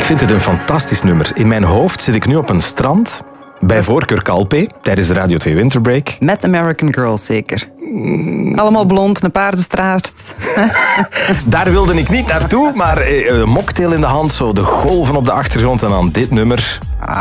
Ik vind het een fantastisch nummer. In mijn hoofd zit ik nu op een strand, bij voorkeur Calpe, tijdens de Radio 2 Winterbreak. Met American Girls zeker. Allemaal blond, een paardenstraat. Daar wilde ik niet naartoe, maar een mocktail in de hand, zo de golven op de achtergrond en dan dit nummer.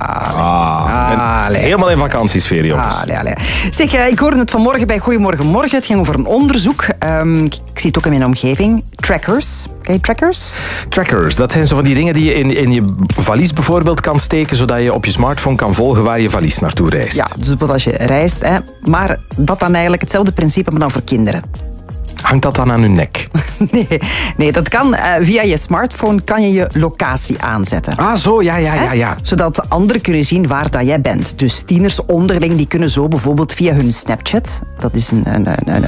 Helemaal in vakantiesfeer, jongens. Zeg, ik hoorde het vanmorgen bij Goedemorgen Morgen. Het ging over een onderzoek. Ik zie het ook in mijn omgeving. Trackers. Ken je trackers? Trackers, dat zijn zo van die dingen die je in je valies bijvoorbeeld kan steken, zodat je op je smartphone kan volgen waar je valies naartoe reist. Ja, dus bijvoorbeeld als je reist. Hè. Maar dat dan eigenlijk hetzelfde principe, maar dan voor kinderen. Hangt dat dan aan hun nek? Nee, dat kan. Via je smartphone kan je je locatie aanzetten. Ah, zo, ja. Zodat anderen kunnen zien waar dat jij bent. Dus tieners onderling die kunnen zo bijvoorbeeld via hun Snapchat, dat is een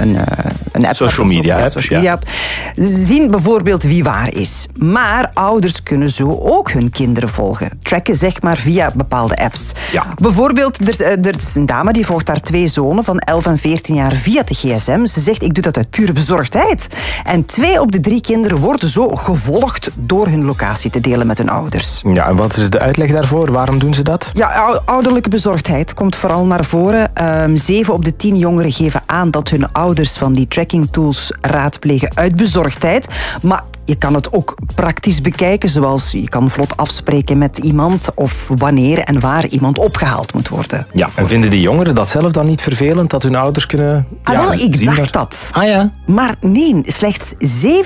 app. Social media app. Zien bijvoorbeeld wie waar is. Maar ouders kunnen zo ook hun kinderen volgen. Tracken zeg maar via bepaalde apps. Ja. Bijvoorbeeld, er is een dame die volgt haar 2 zonen van 11 en 14 jaar via de gsm. Ze zegt, ik doe dat uit pure bezorgdheid. En 2 op de 3 kinderen worden zo gevolgd door hun locatie te delen met hun ouders. Ja, en wat is de uitleg daarvoor? Waarom doen ze dat? Ja, ouderlijke bezorgdheid komt vooral naar voren. 7 op de 10 jongeren geven aan dat hun ouders van die tracking tools raadplegen uit bezorgdheid. Maar je kan het ook praktisch bekijken, zoals je kan vlot afspreken met iemand of wanneer en waar iemand opgehaald moet worden. Ja, en vinden die jongeren dat zelf dan niet vervelend, dat hun ouders kunnen... Ik dacht dat. Ah ja? Maar nee, slechts 17%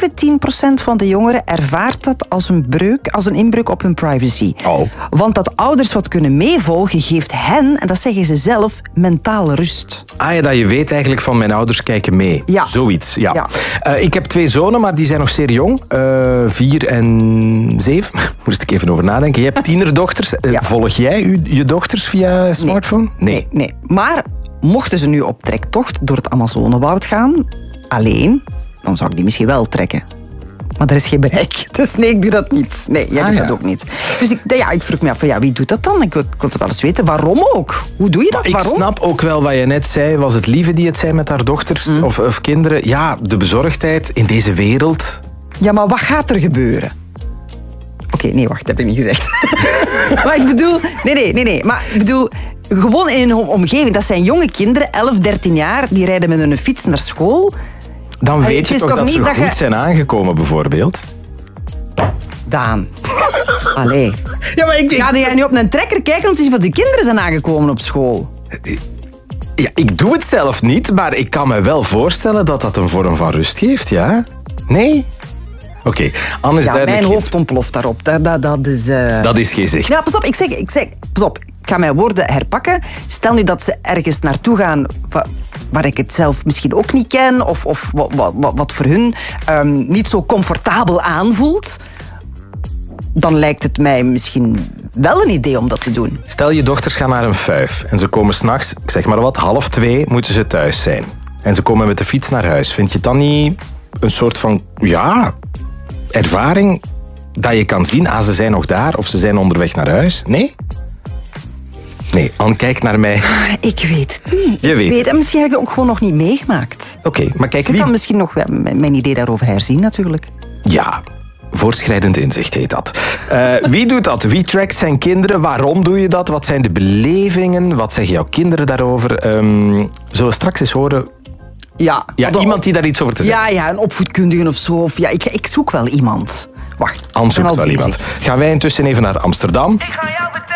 van de jongeren ervaart dat als een inbreuk op hun privacy. Oh. Want dat ouders wat kunnen meevolgen, geeft hen, en dat zeggen ze zelf, mentale rust. Ah ja, dat je weet eigenlijk van mijn ouders kijken mee. Ja. Zoiets, ja. Ik heb 2 zonen, maar die zijn nog zeer jong. 4 en 7. Moest ik even over nadenken. Je hebt tienerdochters. Volg jij je dochters via smartphone? Nee. Maar mochten ze nu op trektocht door het Amazonewoud gaan, alleen, dan zou ik die misschien wel trekken. Maar er is geen bereik. Dus nee, ik doe dat niet. Nee, jij doet dat ook niet. Dus ik vroeg me af, wie doet dat dan? Ik wil het wel eens weten. Waarom ook? Hoe doe je dat? Ik snap ook wel wat je net zei. Was het Lieve die het zei met haar dochters of kinderen? Ja, de bezorgdheid in deze wereld. Ja, maar wat gaat er gebeuren? Oké, nee, wacht, dat heb ik niet gezegd. Maar ik bedoel... Nee. Maar ik bedoel, gewoon in hun omgeving. Dat zijn jonge kinderen, 11, 13 jaar, die rijden met hun fiets naar school. Dan weet je toch dat ze goed zijn aangekomen, bijvoorbeeld? Daan. Allee. Ja, maar ga jij nu op een trekker kijken om te zien wat die kinderen zijn aangekomen op school? Ja, ik doe het zelf niet, maar ik kan me wel voorstellen dat dat een vorm van rust geeft, ja? Nee? Oké, Anne is duidelijk... Mijn hoofd ontploft daarop. Dat is... Dat is geen zicht. Ja, pas op, ik zeg, pas op. Ik ga mijn woorden herpakken. Stel nu dat ze ergens naartoe gaan waar ik het zelf misschien ook niet ken, of wat voor hun niet zo comfortabel aanvoelt, dan lijkt het mij misschien wel een idee om dat te doen. Stel je dochters gaan naar een fuif en ze komen 's nachts, ik zeg maar wat, 1:30 moeten ze thuis zijn. En ze komen met de fiets naar huis. Vind je het dan niet een soort van, ervaring dat je kan zien, ze zijn nog daar of ze zijn onderweg naar huis? Nee? Nee, Anne kijkt naar mij. Ik weet het niet. Je weet het. En misschien heb ik het ook gewoon nog niet meegemaakt. Oké, maar kijk, Ze kan misschien nog mijn idee daarover herzien, natuurlijk. Ja, voortschrijdend inzicht heet dat. Wie doet dat? Wie trackt zijn kinderen? Waarom doe je dat? Wat zijn de belevingen? Wat zeggen jouw kinderen daarover? Zullen we straks eens horen... Ja, iemand die daar iets over te zeggen. Ja, een opvoedkundige of zo. Ik zoek wel iemand. Wacht. Anne zoekt wel iemand. Gaan wij intussen even naar Amsterdam. Ik ga